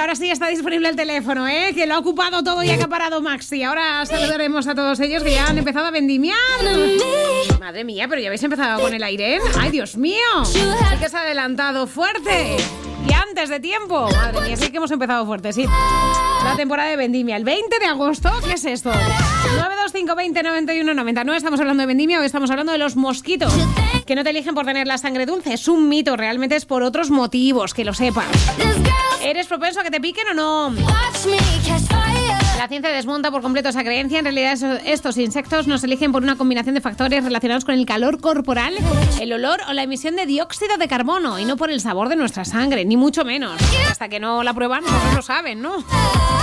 ahora sí está disponible el teléfono, que lo ha ocupado todo y ha acaparado Maxi. Ahora saludaremos a todos ellos que ya han empezado a vendimiar. Madre mía, pero ya habéis empezado con el aire. ¡Ay, Dios mío! Sí que se ha adelantado fuerte. Y antes de tiempo. Madre mía, sí que hemos empezado fuerte, sí. La temporada de vendimia. El 20 de agosto, ¿qué es esto? 925 20 91 99. Estamos hablando de vendimia, hoy estamos hablando de los mosquitos. Que no te eligen por tener la sangre dulce. Es un mito, realmente es por otros motivos, que lo sepas. ¿Eres propenso a que te piquen o no? La ciencia desmonta por completo esa creencia. En realidad estos insectos nos eligen por una combinación de factores relacionados con el calor corporal, el olor o la emisión de dióxido de carbono y no por el sabor de nuestra sangre, ni mucho menos. Hasta que no la prueban, pues no lo saben, ¿no?